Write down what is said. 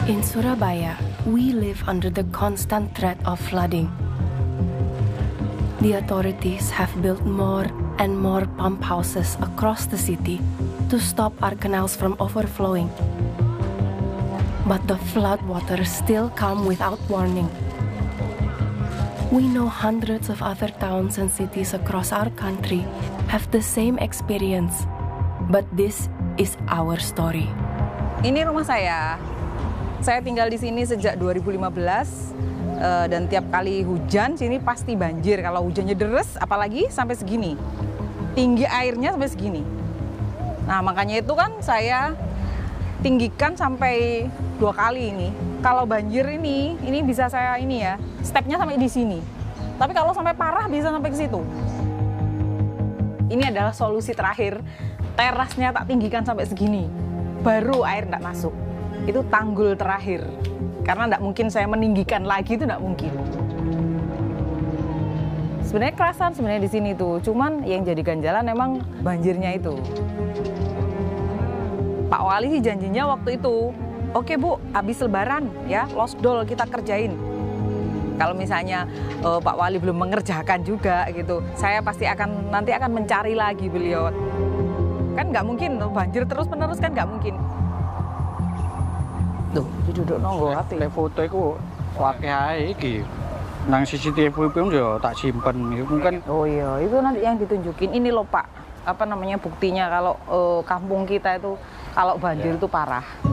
In Surabaya, we live under the constant threat of flooding. The authorities have built more and more pump houses across the city to stop our canals from overflowing. But the floodwaters still come without warning. We know hundreds of other towns and cities across our country have the same experience, but this is our story. Ini rumah saya. Saya tinggal di sini sejak 2015 dan tiap kali hujan sini pasti banjir. Kalau hujannya deres, apalagi sampai segini. Tinggi airnya sampai segini. Nah, makanya itu kan saya tinggikan sampai 2 kali ini. Kalau banjir ini bisa saya stepnya sampai di sini. Tapi kalau sampai parah bisa sampai ke situ. Ini adalah solusi terakhir. Terasnya tak tinggikan sampai segini. Baru air tidak masuk. Itu tanggul terakhir. Karena tidak mungkin saya meninggikan lagi, itu tidak mungkin. Sebenarnya kerasan di sini tuh. Cuman yang jadi ganjalan memang banjirnya itu. Pak Wali sih janjinya waktu itu, oke Bu, habis lebaran ya, losdol kita kerjain. Kalau misalnya Pak Wali belum mengerjakan juga gitu, saya pasti nanti akan mencari lagi beliau. Kan nggak mungkin banjir terus-menerus, kan nggak mungkin. Tuh, duduk nonggo api. Lek foto iku akeh ae iki. Nang CCTV pun yo tak simpen. Mungkin oh iya, itu nanti yang ditunjukin. Ini loh Pak, buktinya kalau kampung kita itu kalau banjir itu parah.